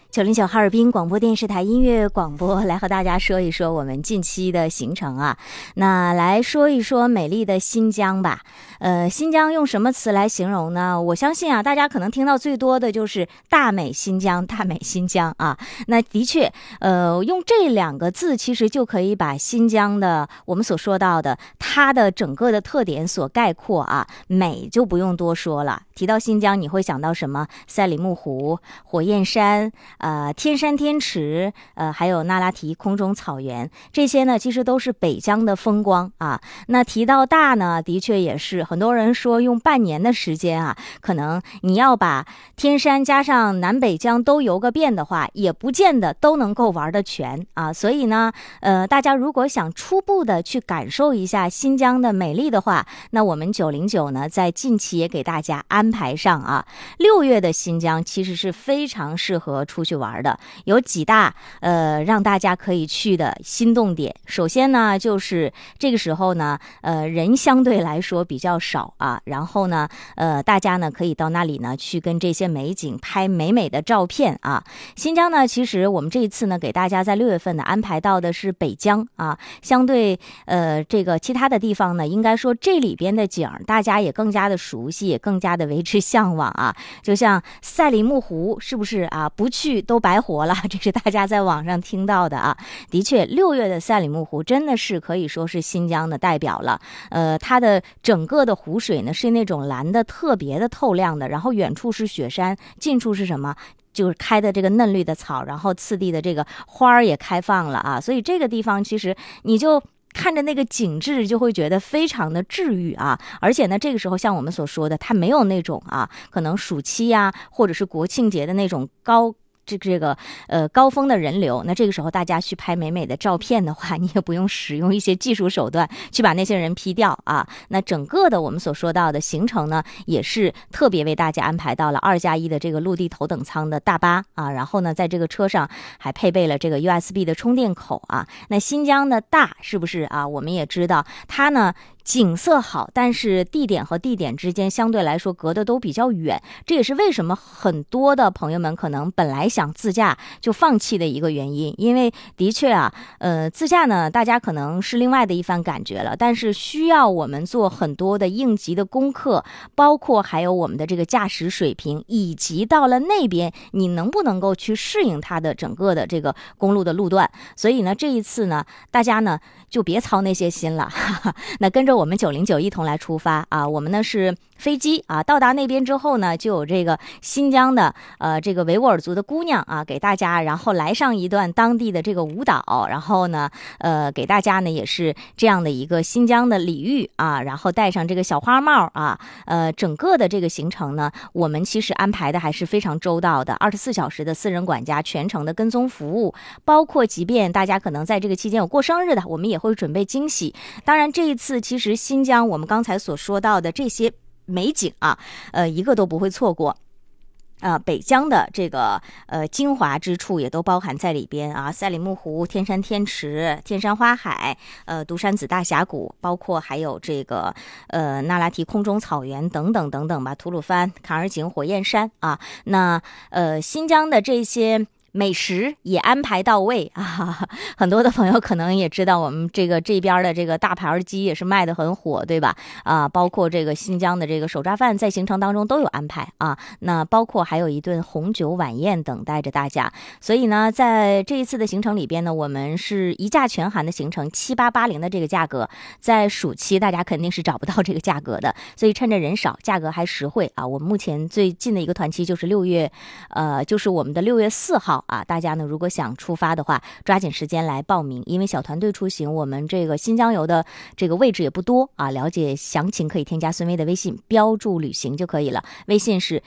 909哈尔滨广播电视台音乐广播，来和大家说一说我们近期的行程啊。那来说一说美丽的新疆吧。新疆用什么词来形容呢？我相信啊，大家可能听到最多的就是大美新疆，大美新疆啊。那的确，用这2个字其实就可以把新疆的我们所说到的它的整个的特点所概括啊。美就不用多说了，提到新疆你会想到什么？赛里木湖、火焰山。天山天池，还有那拉提空中草原，这些呢其实都是北疆的风光啊。那提到大呢，的确也是很多人说用半年的时间啊，可能你要把天山加上南北疆都游个遍的话，也不见得都能够玩得全啊。所以呢，大家如果想初步的去感受一下新疆的美丽的话，那我们909呢在近期也给大家安排上啊。6月的新疆其实是非常适合出去玩的，有几大让大家可以去的心动点。首先呢，就是这个时候呢，人相对来说比较少啊，然后呢，大家呢可以到那里呢去跟这些美景拍美美的照片啊。新疆呢，其实我们这一次呢给大家在6月份呢安排到的是北疆啊，相对这个其他的地方呢，应该说这里边的景大家也更加的熟悉，也更加的为之向往啊。就像赛里木湖，是不是啊？不去都白活了，这是大家在网上听到的啊。的确，6月的赛里木湖真的是可以说是新疆的代表了。它的整个的湖水呢是那种蓝的特别的透亮的，然后远处是雪山，近处是什么？就是开的这个嫩绿的草，然后次第的这个花儿也开放了啊。所以这个地方其实你就看着那个景致就会觉得非常的治愈啊。而且呢，这个时候像我们所说的，它没有那种啊，可能暑期啊，或者是国庆节的那种高峰的人流。那这个时候大家去拍美美的照片的话，你也不用使用一些技术手段去把那些人 P 掉啊。那整个的我们所说到的行程呢，也是特别为大家安排到了2+1的这个陆地头等舱的大巴啊。然后呢，在这个车上还配备了这个 USB 的充电口啊。那新疆的大是不是啊？我们也知道它呢景色好，但是地点和地点之间相对来说隔得都比较远，这也是为什么很多的朋友们可能本来想自驾就放弃的一个原因。因为的确啊，自驾呢大家可能是另外的一番感觉了，但是需要我们做很多的应急的功课，包括还有我们的这个驾驶水平，以及到了那边你能不能够去适应它的整个的这个公路的路段。所以呢，这一次呢，大家呢就别操那些心了，那跟着我们909一同来出发啊。我们呢是飞机啊，到达那边之后呢，就有这个新疆的这个维吾尔族的姑娘啊，给大家然后来上一段当地的这个舞蹈，然后呢给大家呢也是这样的一个新疆的礼遇啊，然后戴上这个小花帽啊。整个的这个行程呢，我们其实安排的还是非常周到的，24小时的私人管家，全程的跟踪服务，包括即便大家可能在这个期间有过生日的，我们也会准备惊喜。当然这一次其实新疆我们刚才所说到的这些美景啊，一个都不会错过。北疆的这个精华之处也都包含在里边啊，赛里木湖、天山天池、天山花海、独山子大峡谷，包括还有这个那拉提空中草原等等等等吧，吐鲁番、坎儿井、火焰山啊。那新疆的这些美食也安排到位啊，很多的朋友可能也知道，我们这边的这个大盘鸡也是卖得很火，对吧？啊，包括这个新疆的这个手抓饭在行程当中都有安排啊。那包括还有一顿红酒晚宴等待着大家。所以呢，在这一次的行程里边呢，我们是一价全含的行程，7880的这个价格，在暑期大家肯定是找不到这个价格的，所以趁着人少，价格还实惠啊。我们目前最近的一个团期就是就是我们的6月4号。大家呢如果想出发的话，抓紧时间来报名，因为小团队出行，我们这个新疆游的这个位置也不多啊。了解详情可以添加孙威的微信，标注旅行就可以了。微信是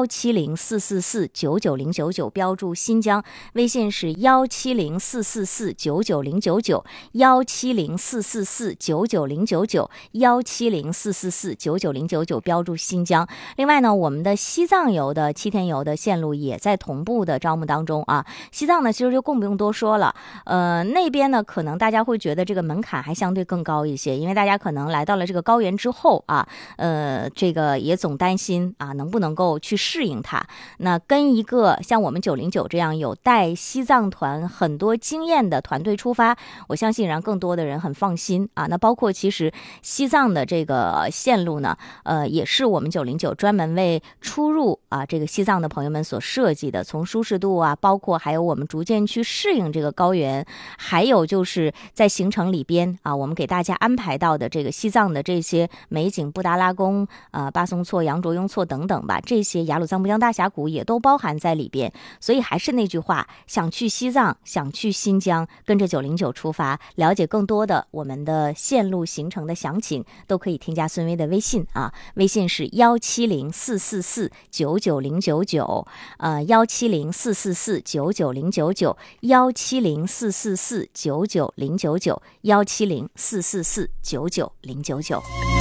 17044499099，标注新疆。微信是17044499099， 17044499099， 17044499099，标注新疆。另外呢，我们的西藏游的7天游的线路也在同步的招募当中啊。西藏呢，其实就更不用多说了，那边呢，可能大家会觉得这个门槛还相对更高一些，因为大家可能来到了这个高原之后啊，这个也总担心啊，能不能够去适应它。那跟一个像我们909这样有带西藏团很多经验的团队出发，我相信让更多的人很放心啊。那包括其实西藏的这个线路呢，也是我们909专门为出入啊这个西藏的朋友们所设计的，从舒适度啊，包括还有我们逐渐去适应这个高原，还有就是在行程里边啊，我们给大家安排到的这个西藏的这些美景，布达拉宫、巴松措、羊卓雍措等等吧，这些雅鲁藏布江大峡谷也都包含在里边。所以还是那句话，想去西藏，想去新疆，跟着909出发，了解更多的我们的线路行程的详情，都可以添加孙薇的微信啊，微信是17044499099，17044499099，17044499099，17044499099。